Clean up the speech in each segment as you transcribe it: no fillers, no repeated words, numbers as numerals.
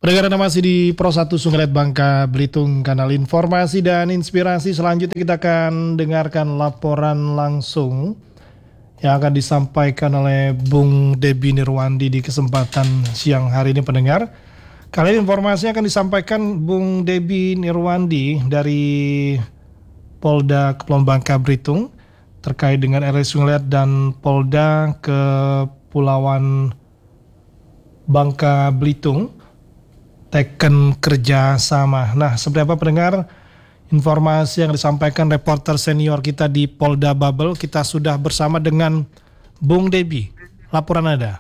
Pendengar Anda masih di Pro 1 Sungai Bangka Belitung, kanal informasi dan inspirasi. Selanjutnya kita akan dengarkan laporan langsung yang akan disampaikan oleh Bung Debi Nirwandi di kesempatan siang hari ini, pendengar. Kali ini informasi akan disampaikan Bung Debi Nirwandi dari Polda Kepulauan Bangka Belitung terkait dengan RRI Sungai Liat dan Polda Kepulauan Bangka Belitung teken kerjasama. Nah, seperti apa pendengar informasi yang disampaikan reporter senior kita di Polda Babel? Kita sudah bersama dengan Bung Debi. Laporan Anda.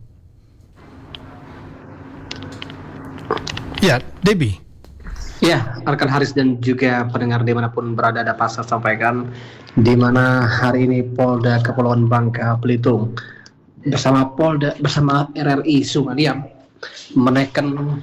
Ya, Debi. Ya, rekan Haris dan juga pendengar dimanapun berada dapat saya sampaikan di mana hari ini Polda Kepulauan Bangka Belitung bersama RRI Sungai Liat menaikkan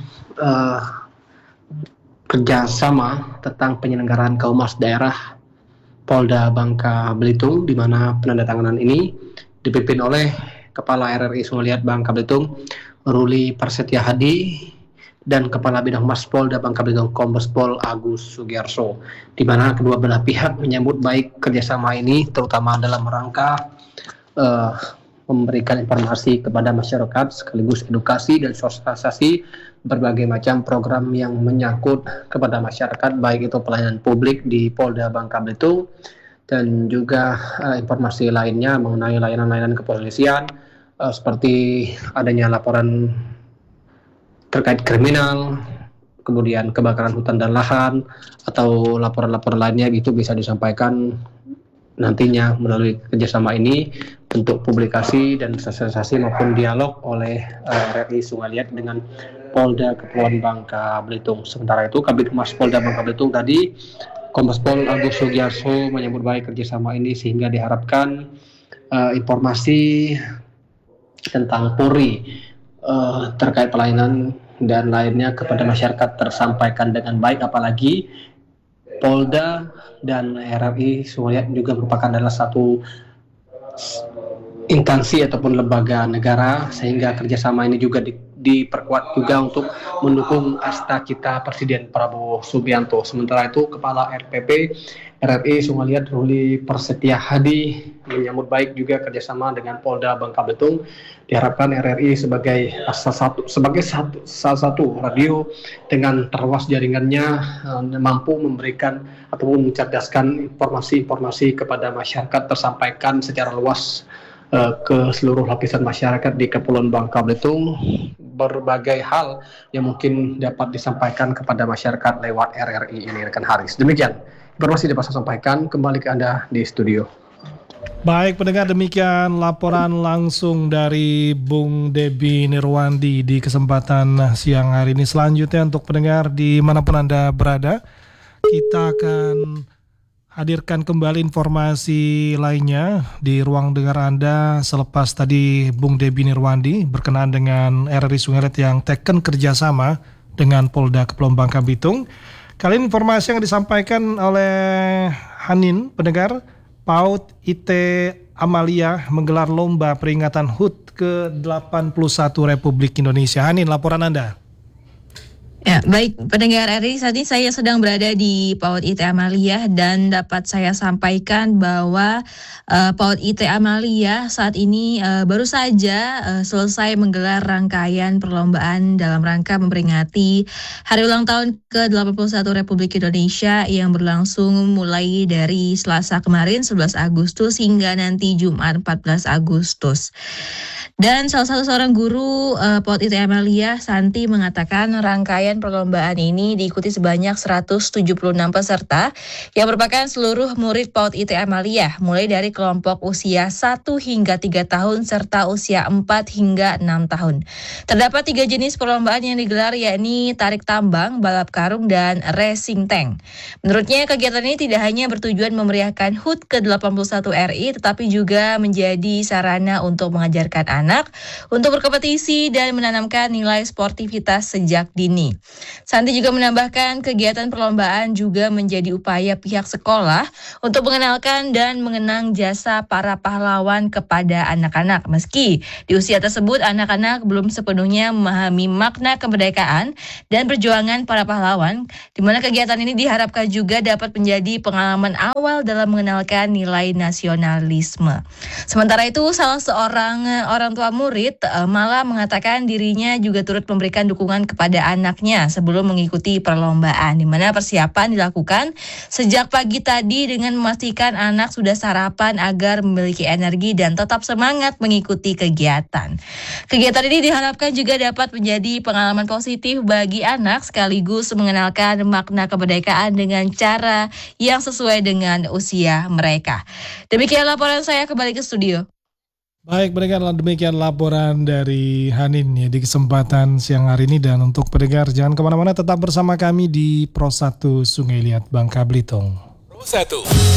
kerjasama tentang penyelenggaraan Kaumas Daerah Polda Bangka Belitung, di mana penandatanganan ini dipimpin oleh Kepala RRI Sungai Liat Bangka Belitung, Ruli Prasetya Hadi, dan Kepala Bidang Humas Polda Bangka Belitung, Kombes Pol Agus Sugiarso, di mana kedua belah pihak menyambut baik kerjasama ini, terutama dalam rangka memberikan informasi kepada masyarakat sekaligus edukasi dan sosialisasi berbagai macam program yang menyangkut kepada masyarakat, baik itu pelayanan publik di Polda Bangka Belitung dan juga informasi lainnya mengenai layanan-layanan kepolisian seperti adanya laporan terkait kriminal, kemudian kebakaran hutan dan lahan, atau laporan-laporan lainnya gitu bisa disampaikan nantinya melalui kerjasama ini bentuk publikasi dan sosialisasi maupun dialog oleh RRI Sungai Liat dengan Polda Kepulauan Bangka Belitung. Sementara itu Kabid Humas Polda Bangka Belitung tadi Kombes Pol Agus Sugiarso menyambut baik kerjasama ini sehingga diharapkan informasi tentang Polri terkait pelayanan dan lainnya kepada masyarakat tersampaikan dengan baik, apalagi Polda dan RRI Sungai Liat juga merupakan adalah satu instansi ataupun lembaga negara, sehingga kerjasama ini juga diperkuat juga untuk mendukung cita Presiden Prabowo Subianto. Sementara itu Kepala RPP RRI Sungai Liat Ruli Prasetya Hadi menyambut baik juga kerjasama dengan Polda Bangka Belitung. Diharapkan RRI sebagai salah satu radio dengan terluas jaringannya mampu memberikan ataupun mencerdaskan informasi-informasi kepada masyarakat tersampaikan secara luas ke seluruh lapisan masyarakat di Kepulauan Bangka Belitung, berbagai hal yang mungkin dapat disampaikan kepada masyarakat lewat RRI ini, rekan Haris. Demikian informasi dapat saya sampaikan, kembali ke Anda di studio. Baik pendengar, demikian laporan langsung dari Bung Debi Nirwandi di kesempatan siang hari ini. Selanjutnya untuk pendengar dimanapun Anda berada, kita akan hadirkan kembali informasi lainnya di ruang dengar Anda selepas tadi Bung Debi Nirwandi berkenaan dengan RRI Sungai Liat yang teken kerjasama dengan Polda Kepulauan Bangka Belitung. Kali ini informasi yang disampaikan oleh Hanin, pendengar, PAUD IT Amalia menggelar lomba peringatan HUT ke-81 Republik Indonesia. Hanin, laporan Anda. Ya, baik pendengar RRI, saat ini saya sedang berada di PAUD IT Amalia dan dapat saya sampaikan bahwa PAUD IT Amalia saat ini baru saja selesai menggelar rangkaian perlombaan dalam rangka memperingati Hari Ulang Tahun ke-81 Republik Indonesia yang berlangsung mulai dari Selasa kemarin 11 Agustus hingga nanti Jumat 14 Agustus. Dan salah satu seorang guru PAUD IT Amalia, Santi, mengatakan rangkaian perlombaan ini diikuti sebanyak 176 peserta yang merupakan seluruh murid PAUD IT Amalia, mulai dari kelompok usia 1 hingga 3 tahun serta usia 4 hingga 6 tahun. Terdapat 3 jenis perlombaan yang digelar, yakni tarik tambang, balap karung, dan racing tank. Menurutnya kegiatan ini tidak hanya bertujuan memeriahkan HUT ke-81 RI, tetapi juga menjadi sarana untuk mengajarkan anak untuk berkompetisi dan menanamkan nilai sportivitas sejak dini. Santi juga menambahkan kegiatan perlombaan juga menjadi upaya pihak sekolah untuk mengenalkan dan mengenang jasa para pahlawan kepada anak-anak. Meski di usia tersebut anak-anak belum sepenuhnya memahami makna kemerdekaan dan perjuangan para pahlawan, di mana kegiatan ini diharapkan juga dapat menjadi pengalaman awal dalam mengenalkan nilai nasionalisme. Sementara itu, salah seorang orang tua murid malah mengatakan dirinya juga turut memberikan dukungan kepada anaknya sebelum mengikuti perlombaan, di mana persiapan dilakukan sejak pagi tadi dengan memastikan anak sudah sarapan agar memiliki energi dan tetap semangat mengikuti kegiatan. Kegiatan ini diharapkan juga dapat menjadi pengalaman positif bagi anak sekaligus mengenalkan makna kemerdekaan dengan cara yang sesuai dengan usia mereka. Demikian laporan saya, kembali ke studio. Baik, demikian laporan dari Hanin ya di kesempatan siang hari ini. Dan untuk pendengar jangan kemana-mana, tetap bersama kami di Pro 1 Sungai Liat Bangka Belitung. Pro 1